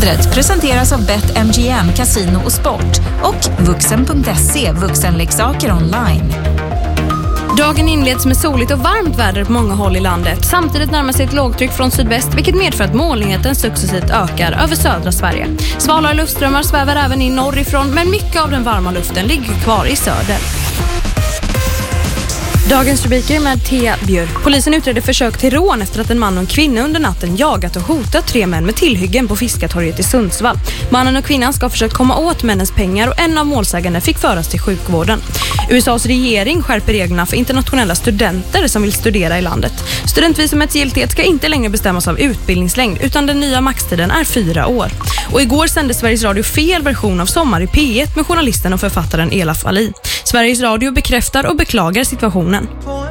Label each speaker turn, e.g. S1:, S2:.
S1: Vädret presenteras av BetMGM, Casino och Sport och Vuxen.se, vuxenleksaker online.
S2: Dagen inleds med soligt och varmt väder på många håll i landet. Samtidigt närmar sig ett lågtryck från sydväst, vilket medför att molnigheten successivt ökar över södra Sverige. Svalare luftströmmar svävar även in norrifrån, men mycket av den varma luften ligger kvar i söder. Dagens rubriker med Thea Björk. Polisen utreder försök till rån efter att en man och en kvinna under natten jagat och hotat 3 män med tillhyggen på Fiskartorget i Sundsvall. Mannen och kvinnan ska ha försökt komma åt männens pengar och en av målsägande fick föras till sjukvården. USAs regering skärper reglerna för internationella studenter som vill studera i landet. Studentvisumets giltighet ska inte längre bestämmas av utbildningslängd, utan den nya maxtiden är 4 år. Och igår sände Sveriges Radio fel version av Sommar i P1 med journalisten och författaren Elaf Ali. Sveriges Radio bekräftar och beklagar situationen.